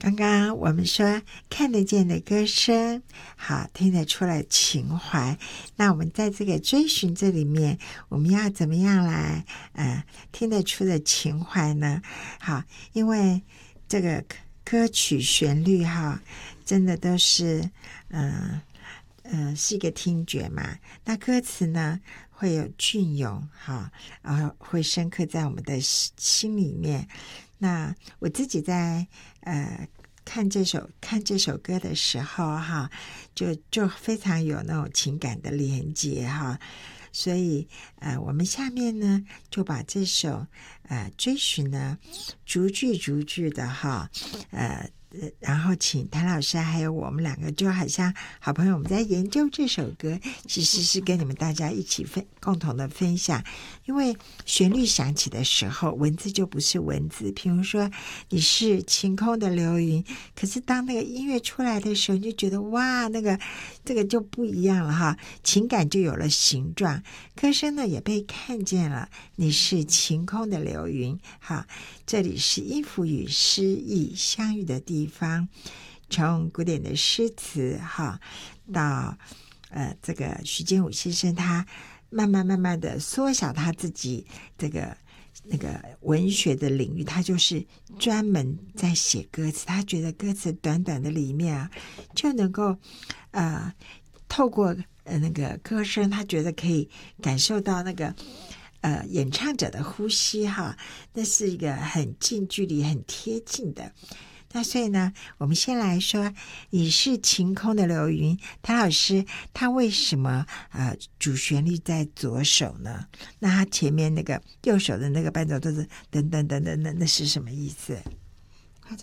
刚刚我们说看得见的歌声，好，听得出来情怀。那我们在这个追寻这里面，我们要怎么样来听得出的情怀呢？好，因为这个歌曲旋律哈，真的都是是一个听觉嘛。那歌词呢，会有隽永哈，会深刻在我们的心里面。那我自己在看这首歌的时候哈，就非常有那种情感的连接哈。所以我们下面呢就把这首追寻呢逐句逐句的哈然后请谭老师还有我们两个就好像好朋友，我们在研究这首歌，其实是跟你们大家一起共同的分享。因为旋律响起的时候，文字就不是文字，譬如说你是晴空的流云，可是当那个音乐出来的时候，你就觉得哇，这个就不一样了哈，情感就有了形状，歌声呢也被看见了，你是晴空的流云哈。这里是音符与诗意相遇的地方，从古典的诗词哈到这个徐建武先生他慢慢的缩小他自己这个那个文学的领域，他就是专门在写歌词，他觉得歌词短短的里面啊就能够透过那个歌声，他觉得可以感受到那个演唱者的呼吸哈，那是一个很近距离很贴近的。那所以呢，我们先来说你是晴空的流云，谭老师他为什么主旋律在左手呢？那他前面那个右手的那个伴奏都是噔噔噔噔噔，那是什么意思？